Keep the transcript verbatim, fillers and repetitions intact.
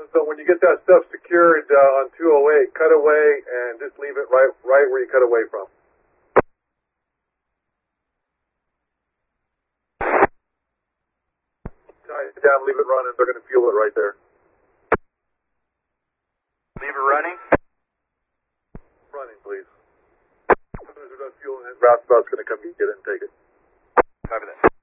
So when you get that stuff secured uh, on two oh eight, cut away and just leave it right right where you cut away from. Tie it down, leave it running. They're going to feel it right there. Leave it running? Running, please. As soon as they're done fueling it, roustabout's going to come get it and take it. Copy that.